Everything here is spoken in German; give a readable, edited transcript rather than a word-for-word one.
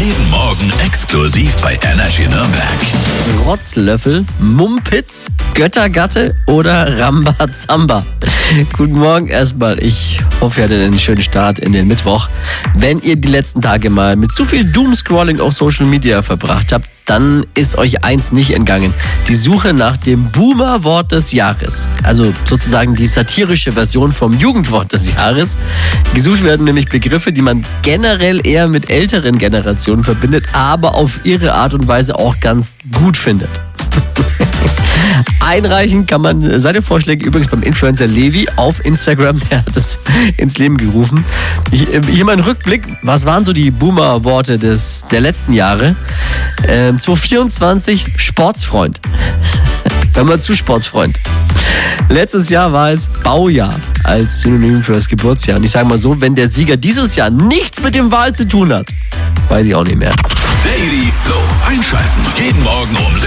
Jeden Morgen exklusiv bei Energy Nürnberg. Rotzlöffel, Mumpitz, Göttergatte oder Rambazamba? Guten Morgen erstmal. Ich hoffe, ihr hattet einen schönen Start in den Mittwoch. Wenn ihr die letzten Tage mal mit zu viel Doomscrolling auf Social Media verbracht habt, dann ist euch eins nicht entgangen. Die Suche nach dem Boomer-Wort des Jahres. Also sozusagen die satirische Version vom Jugendwort des Jahres. Gesucht werden nämlich Begriffe, die man generell eher mit älteren Generationen verbindet, aber auf ihre Art und Weise auch ganz gut findet. Einreichen kann man seine Vorschläge übrigens beim Influencer Levi auf Instagram, der hat es ins Leben gerufen. Hier mal ein Rückblick, was waren so die Boomer-Worte der letzten Jahre? 2024 Sportsfreund. Hör mal zu, Sportsfreund. Letztes Jahr war es Baujahr als Synonym für das Geburtsjahr. Und ich sage mal so, wenn der Sieger dieses Jahr nichts mit dem Wahl zu tun hat, weiß ich auch nicht mehr. Daily Flow einschalten. Jeden Morgen um